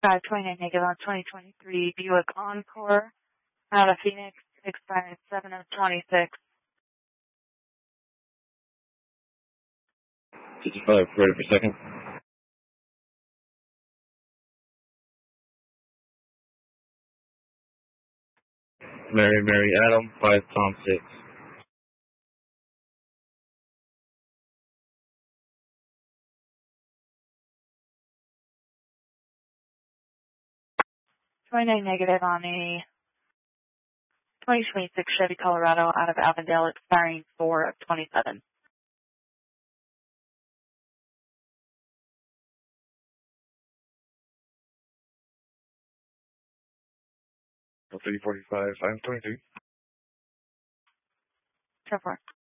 529 negative on 2023 Buick Encore out of Phoenix, expired 7 of 26. 55, ready for second. Mary Adam, 5 Tom 6. Negative on a 2026 Chevy Colorado out of Avondale, expiring 4 of 27. 345, 523. 10-4.